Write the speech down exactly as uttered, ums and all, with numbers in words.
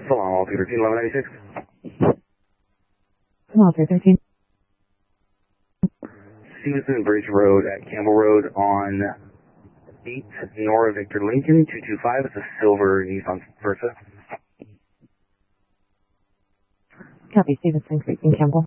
Salon, all three thirteen, eleven ninety-six. All three thirteen. Stevenson Bridge Road at Campbell Road on eight Nora Victor Lincoln, two two five. It's a silver Nissan Versa. Copy, Stevenson, Creek and Campbell.